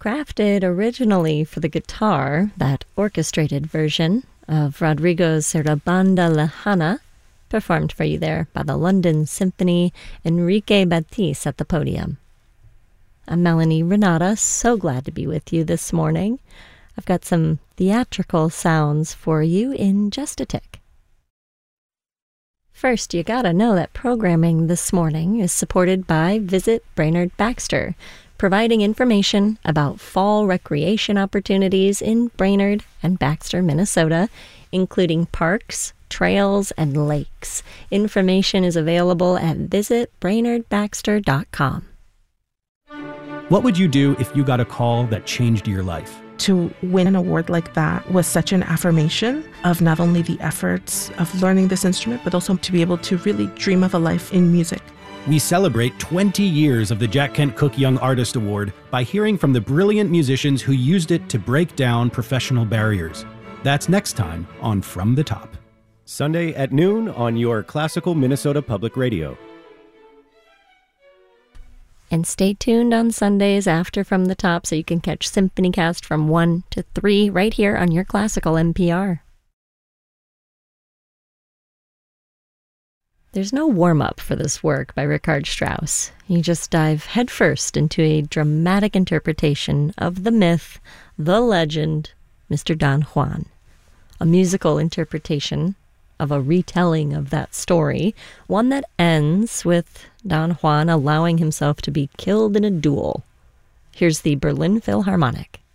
Crafted originally for the guitar, that orchestrated version of Rodrigo's Sarabanda Lejana, performed for you there by the London Symphony, Enrique Batiz at the podium. I'm Melanie Renata, so glad to be with you this morning. I've got some theatrical sounds for you in just a tick. First, you gotta know that programming this morning is supported by Visit Brainerd Baxter, providing information about fall recreation opportunities in Brainerd and Baxter, Minnesota, including parks, trails, and lakes. Information is available at visitbrainerdbaxter.com. What would you do if you got a call that changed your life? To win an award like that was such an affirmation of not only the efforts of learning this instrument, but also to be able to really dream of a life in music. We celebrate 20 years of the Jack Kent Cooke Young Artist Award by hearing from the brilliant musicians who used it to break down professional barriers. That's next time on From the Top. Sunday at noon on your classical Minnesota Public Radio. And stay tuned on Sundays after From the Top so you can catch SymphonyCast from 1 to 3 right here on your classical NPR. There's no warm-up for this work by Richard Strauss. You just dive headfirst into a dramatic interpretation of the myth, the legend, Mr. Don Juan. A musical interpretation of a retelling of that story, one that ends with Don Juan allowing himself to be killed in a duel. Here's the Berlin Philharmonic.